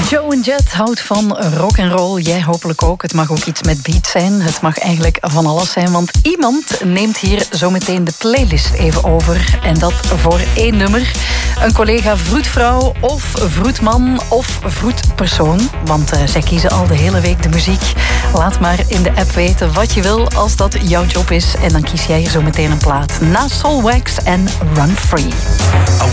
Joe and Jet houdt van rock and roll. Jij hopelijk ook. Het mag ook iets met beat zijn. Het mag eigenlijk van alles zijn. Want iemand neemt hier zometeen de playlist even over. En dat voor 1 nummer. Een collega vroedvrouw of vroedman of vroedpersoon. Want zij kiezen al de hele week de muziek. Laat maar in de app weten wat je wil als dat jouw job is. En dan kies jij hier zometeen een plaat. Na Soulwax en Run Free.